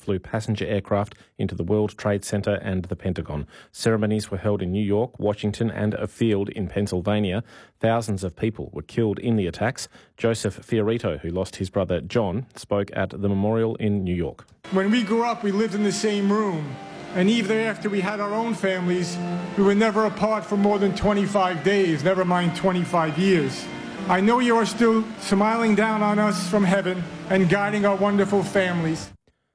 flew passenger aircraft into the World Trade Center and the Pentagon. Ceremonies were held in New York, Washington and a field in Pennsylvania. Thousands of people were killed in the attacks. Joseph Fiorito, who lost his brother John, spoke at the memorial in New York. When we grew up, we lived in the same room. And even after we had our own families, we were never apart for more than 25 days, never mind 25 years. I know you are still smiling down on us from heaven and guiding our wonderful families.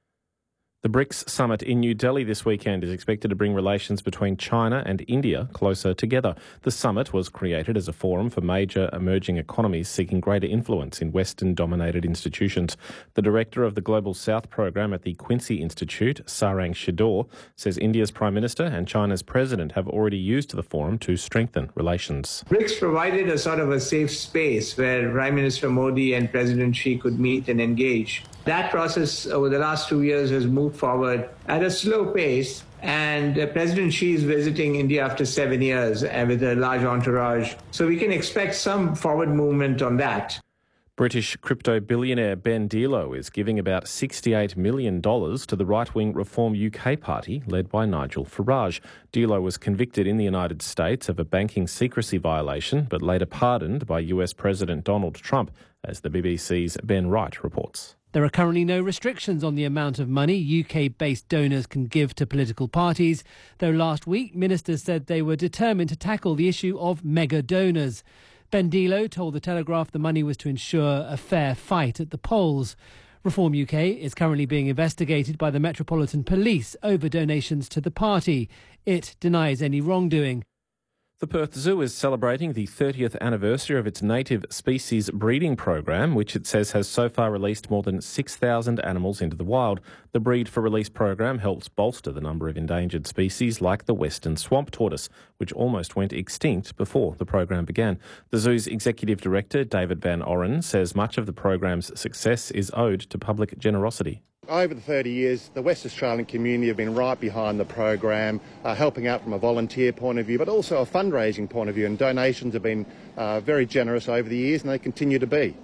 The BRICS summit in New Delhi this weekend is expected to bring relations between China and India closer together. The summit was created as a forum for major emerging economies seeking greater influence in Western-dominated institutions. The director of the Global South program at the Quincy Institute, Sarang Shidor, says India's Prime Minister and China's President have already used the forum to strengthen relations. BRICS provided a sort of a safe space where Prime Minister Modi and President Xi could meet and engage. That process over the last 2 years has moved forward at a slow pace, and President Xi is visiting India after 7 years with a large entourage. So we can expect some forward movement on that. British crypto billionaire Ben Dilo is giving about $68 million to the right-wing Reform UK party led by Nigel Farage. Dilo was convicted in the United States of a banking secrecy violation but later pardoned by US President Donald Trump, as the BBC's Ben Wright reports. There are currently no restrictions on the amount of money UK-based donors can give to political parties, though last week ministers said they were determined to tackle the issue of mega donors. Ben Dilo told The Telegraph the money was to ensure a fair fight at the polls. Reform UK is currently being investigated by the Metropolitan Police over donations to the party. It denies any wrongdoing. The Perth Zoo is celebrating the 30th anniversary of its native species breeding program, which it says has so far released more than 6,000 animals into the wild. The Breed for Release program helps bolster the number of endangered species like the western swamp tortoise, which almost went extinct before the program began. The zoo's executive director, David Van Oren, says much of the program's success is owed to public generosity. Over the 30 years, the West Australian community have been right behind the program, helping out from a volunteer point of view, but also a fundraising point of view, and donations have been very generous over the years, and they continue to be.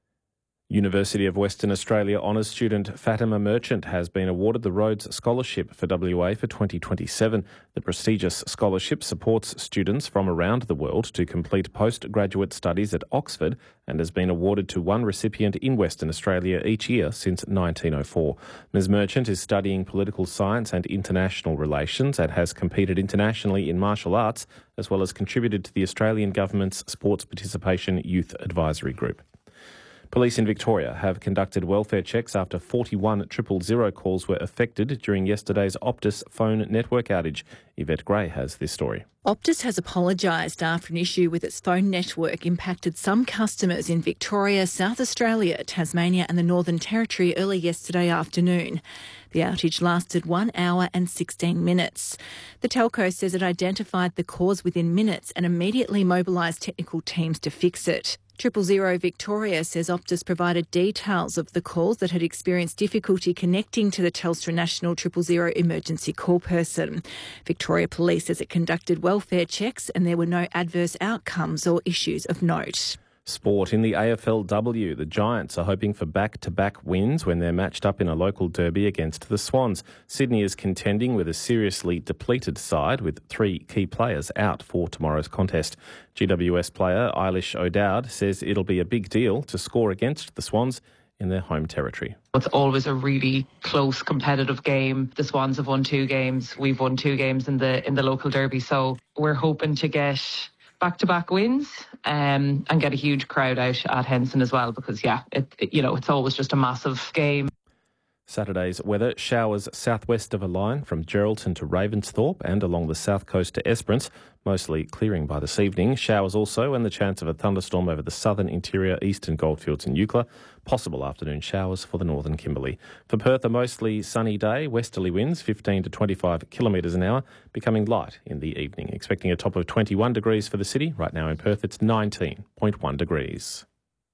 University of Western Australia honours student Fatima Merchant has been awarded the Rhodes Scholarship for WA for 2027. The prestigious scholarship supports students from around the world to complete postgraduate studies at Oxford and has been awarded to one recipient in Western Australia each year since 1904. Ms Merchant is studying political science and international relations and has competed internationally in martial arts, as well as contributed to the Australian Government's Sports Participation Youth Advisory Group. Police in Victoria have conducted welfare checks after 41 000 calls were affected during yesterday's Optus phone network outage. Yvette Gray has this story. Optus has apologised after an issue with its phone network impacted some customers in Victoria, South Australia, Tasmania and the Northern Territory early yesterday afternoon. The outage lasted 1 hour and 16 minutes. The telco says it identified the cause within minutes and immediately mobilised technical teams to fix it. 000 Victoria says Optus provided details of the calls that had experienced difficulty connecting to the Telstra National 000 emergency call person. Victoria Police says it conducted welfare checks and there were no adverse outcomes or issues of note. Sport. In the AFLW, the Giants are hoping for back-to-back wins when they're matched up in a local derby against the Swans. Sydney is contending with a seriously depleted side with 3 key players out for tomorrow's contest. GWS player Eilish O'Dowd says it'll be a big deal to score against the Swans in their home territory. It's always a really close, competitive game. The Swans have won 2 games. We've won 2 games in the local derby. So we're hoping to get back-to-back wins and get a huge crowd out at Henson as well, because it's always just a massive game. Saturday's weather: showers southwest of a line from Geraldton to Ravensthorpe and along the south coast to Esperance, mostly clearing by this evening. Showers also and the chance of a thunderstorm over the southern interior, eastern goldfields and Eucla. Possible afternoon showers for the northern Kimberley. For Perth, a mostly sunny day, westerly winds 15 to 25 kilometres an hour, becoming light in the evening. Expecting a top of 21 degrees for the city. Right now in Perth, it's 19.1 degrees.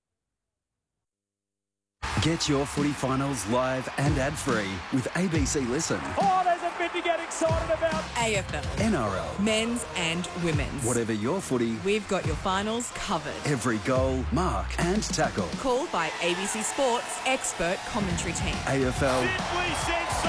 Get your footy finals live and ad-free with ABC Listen. Oh, there's a bit to get excited about. AFL, NRL, men's and women's. Whatever your footy, we've got your finals covered. Every goal, mark and tackle. Called by ABC Sports expert commentary team. AFL. Simply sensational.